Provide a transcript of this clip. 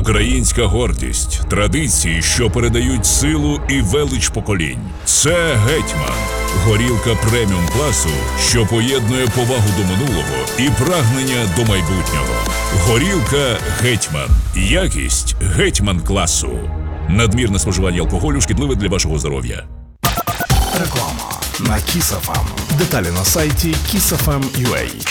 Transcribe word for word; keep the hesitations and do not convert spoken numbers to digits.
Українська гордість, традиції, що передають силу і велич поколінь. Це «Гетьман» – горілка преміум класу, що поєднує повагу до минулого і прагнення до майбутнього. Горілка «Гетьман» – якість «Гетьман» класу. Надмірне споживання алкоголю шкідливе для вашого здоров'я. Реклама на Kiss еф ем. Деталі на сайті kiss еф ем крапка ю а.